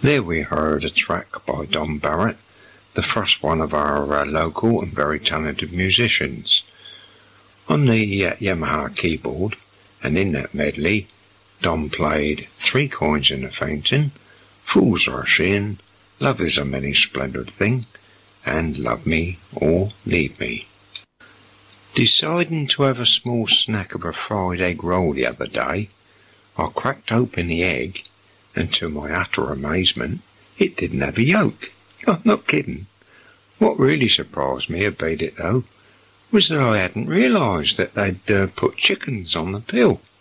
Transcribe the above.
There we heard a track by Don Barrett, the first one of our local and very talented musicians. On the Yamaha keyboard, and in that medley, Don played Three Coins in a Fountain, Fools Rush In, Love Is a Many Splendid Thing, and Love Me or Leave Me. Deciding to have a small snack of a fried egg roll the other day, I cracked open the egg, and to my utter amazement, it didn't have a yolk. I'm not kidding. What really surprised me about it, though, was that I hadn't realised that they'd put chickens on the pill.